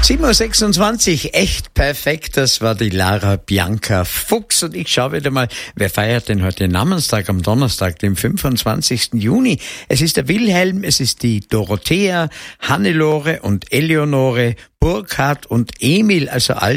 7.26 Uhr, echt perfekt, das war die Lara Bianca Fuchs und ich schaue wieder mal, wer feiert denn heute Namenstag am Donnerstag, dem 25. Juni? Es ist der Wilhelm, es ist die Dorothea, Hannelore und Eleonore, Burkhard und Emil, also all